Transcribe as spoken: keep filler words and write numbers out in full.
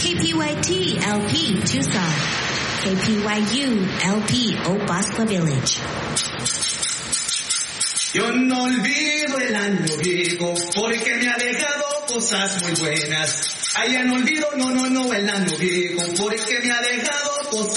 K P Y T L P Tucson. K P Y U L P Opascua Village. Yo no olvido el año viejo porque me ha dejado cosas muy buenas. Ay, ya no olvido, no, no, no, el año viejo porque me ha dejado cosas